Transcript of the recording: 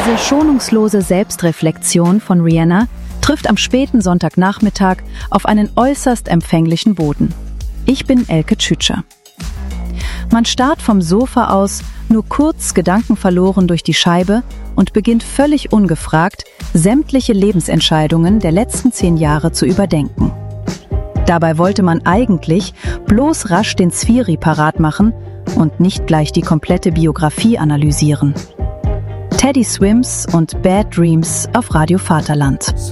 Diese schonungslose Selbstreflexion von Rihanna trifft am späten Sonntagnachmittag auf einen äußerst empfänglichen Boden. Ich bin Elke Tschütscher. Man starrt vom Sofa aus nur kurz gedankenverloren durch die Scheibe und beginnt völlig ungefragt, sämtliche Lebensentscheidungen der letzten 10 Jahre zu überdenken. Dabei wollte man eigentlich bloß rasch den Sphiri parat machen und nicht gleich die komplette Biografie analysieren. Teddy Swims und Bad Dreams auf Radio Vaterland.